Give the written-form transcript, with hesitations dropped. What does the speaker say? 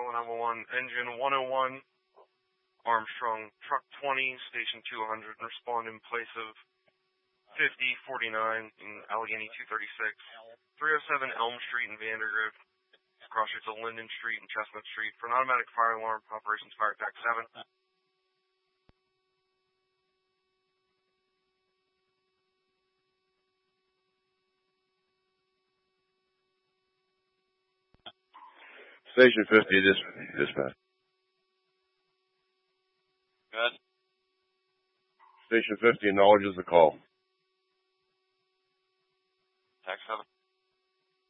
Buffalo 911, engine 101, Armstrong, truck 20, station 200, and respond in place of 5049 in Allegheny 236, 307 Elm Street in Vandergrift, cross streets of Linden Street and Chestnut Street for an automatic fire alarm, operations fire attack 7. Station 50, dispatch. Good. Station 50 acknowledges the call. Tax 7.